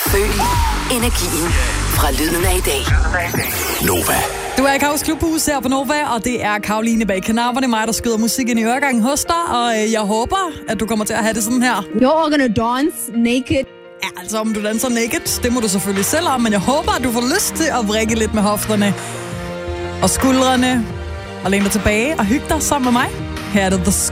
Følg energien fra lyden af i dag. Nova. Du er i Kaos Klubhus her på Nova, og det er Karoline bag kanapperne, mig, der skyder musikken i øregangen hos dig, og jeg håber, at du kommer til at have det sådan her. You're gonna dance naked. Ja, altså om du danser naked, det må du selvfølgelig selv om, men jeg håber, at du får lyst til at vrikke lidt med hofterne og skuldrene, og læne dig tilbage og hygge dig sammen med mig. Her er det The